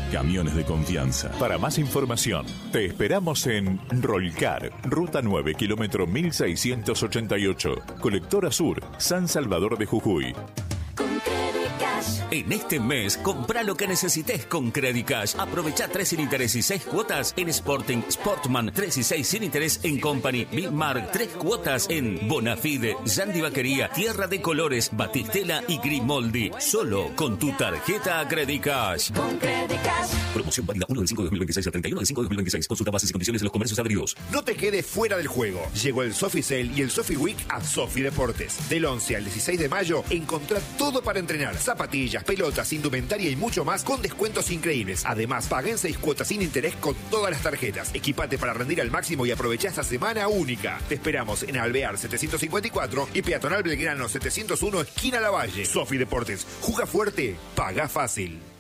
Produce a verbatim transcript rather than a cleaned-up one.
Camiones de confianza. Para más información, te esperamos en Rolcar, Ruta nueve, kilómetro mil seiscientos ochenta y ocho, Colectora Sur, San Salvador de Jujuy. En este mes, compra lo que necesites con Credicash. Aprovecha tres sin interés y seis cuotas en Sporting, Sportman, tres y seis sin interés en Company, Bigmark, tres cuotas en Bonafide, Yandy Vaquería, Tierra de Colores, Batistela y Grimoldi. Solo con tu tarjeta Credicash. Con Credicash. Promoción válida uno del cinco de dos mil veintiséis al treinta y uno del cinco de dos mil veintiséis. Consulta bases y condiciones en los comercios adheridos. No te quedes fuera del juego. Llegó el Sofi Sale y el Sofi Week a Sofi Deportes. Del once al dieciséis de mayo, encontrá todo para entrenar. Zapatillas, pelotas, indumentaria y mucho más con descuentos increíbles. Además, paga en seis cuotas sin interés con todas las tarjetas. Equipate para rendir al máximo y aprovecha esta semana única. Te esperamos en Alvear setecientos cincuenta y cuatro y Peatonal Belgrano setecientos uno, esquina Lavalle. Sofi Deportes. Juega fuerte, paga fácil.